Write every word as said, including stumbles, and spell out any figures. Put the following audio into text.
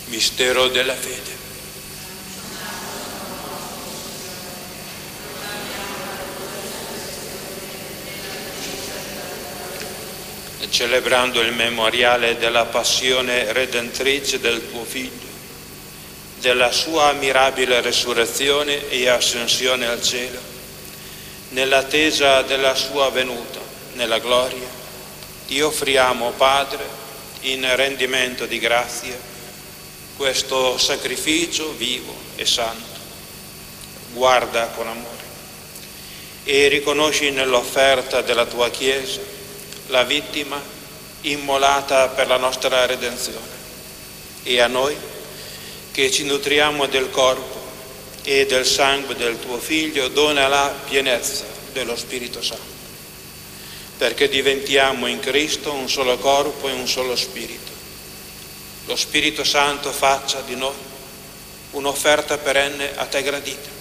Mistero della fede. Celebrando il memoriale della passione redentrice del tuo Figlio, della sua ammirabile resurrezione e ascensione al cielo, nell'attesa della sua venuta nella gloria, ti offriamo, Padre, in rendimento di grazie, questo sacrificio vivo e santo. Guarda con amore e riconosci nell'offerta della tua Chiesa la vittima immolata per la nostra redenzione, e a noi che ci nutriamo del corpo e del sangue del tuo Figlio dona la pienezza dello Spirito Santo, perché diventiamo in Cristo un solo corpo e un solo Spirito. Lo Spirito Santo faccia di noi un'offerta perenne a te gradita.